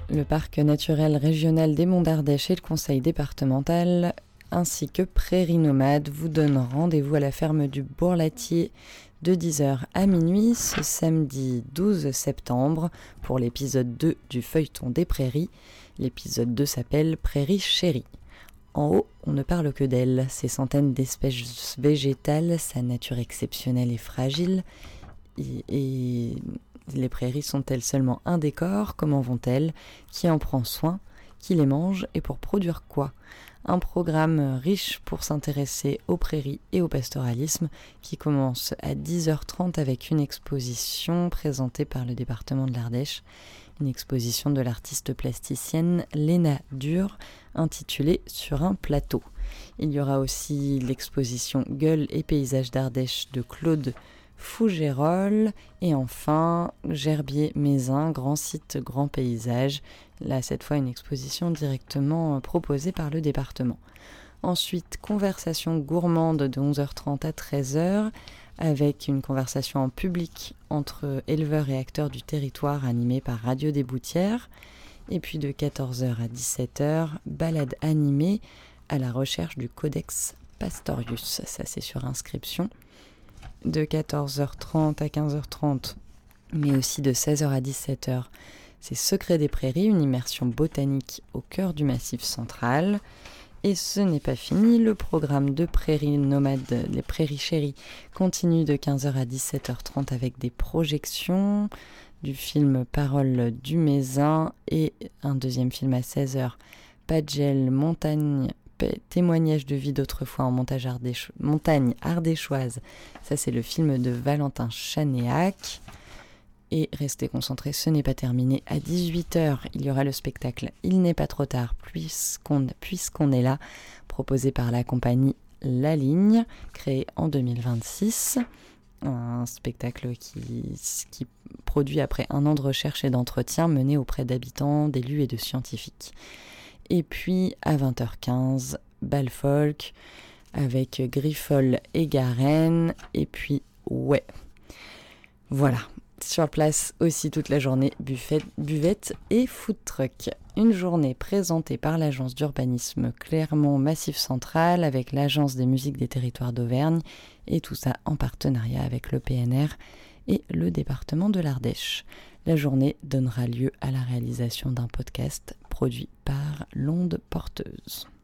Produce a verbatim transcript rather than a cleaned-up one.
le parc naturel régional des Monts d'Ardèche et le conseil départemental, ainsi que Prairies Nomades, vous donnent rendez-vous à la ferme du Bourlatier de dix heures à minuit ce samedi douze septembre pour l'épisode deux du feuilleton des prairies. L'épisode deux s'appelle Prairies chéries. En haut, on ne parle que d'elle, ses centaines d'espèces végétales, sa nature exceptionnelle et fragile. Et, et les prairies sont-elles seulement un décor? Comment vont-elles? Qui en prend soin? Qui les mange? Et pour produire quoi? Un programme riche pour s'intéresser aux prairies et au pastoralisme qui commence à dix heures trente avec une exposition présentée par le département de l'Ardèche. Une exposition de l'artiste plasticienne Léna Dur intitulée « Sur un plateau ». Il y aura aussi l'exposition « Gueule et paysages d'Ardèche » de Claude Fougérolles et enfin Gerbier-Mézin, grand site, grand paysage. Là, cette fois, une exposition directement proposée par le département. Ensuite, conversation gourmande de onze heures trente à treize heures avec une conversation en public entre éleveurs et acteurs du territoire animée par Radio des Boutières. Et puis de quatorze heures à dix-sept heures, balade animée à la recherche du Codex Pastorius. Ça, c'est sur inscription. De quatorze heures trente à quinze heures trente, mais aussi de seize heures à dix-sept heures, c'est Secret des Prairies, une immersion botanique au cœur du Massif central. Et ce n'est pas fini, le programme de Prairies Nomades, les Prairies chéries, continue de quinze heures à dix-sept heures trente avec des projections du film Parole du Mézin et un deuxième film à seize heures, Padgel, Montagne, témoignage de vie d'autrefois en montage ardécho- montagne ardéchoise. Ça, c'est le film de Valentin Chanéac. Et restez concentrés, ce n'est pas terminé. À dix-huit heures, il y aura le spectacle Il n'est pas trop tard, puisqu'on, puisqu'on est là, proposé par la compagnie La Ligne, créé en deux mille vingt-six. Un spectacle qui, qui produit après un an de recherche et d'entretien mené auprès d'habitants, d'élus et de scientifiques. Et puis à vingt heures quinze, bal folk avec Griffol et Garenne. Et puis ouais, voilà. Sur place aussi toute la journée, buffet, buvette et food truck. Une journée présentée par l'agence d'urbanisme Clermont Massif Central avec l'agence des musiques des territoires d'Auvergne et tout ça en partenariat avec le P N R et le département de l'Ardèche. La journée donnera lieu à la réalisation d'un podcast produit par l'Onde Porteuse.